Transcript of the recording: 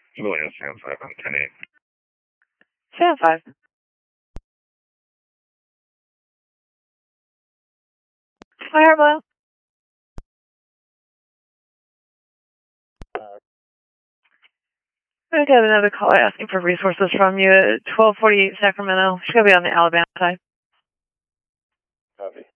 William Sam 5 on 10-8. Sam 5. Fire below. I'm going to have another caller asking for resources from you at 1248 Sacramento. She's going to be on the Alabama side. Copy.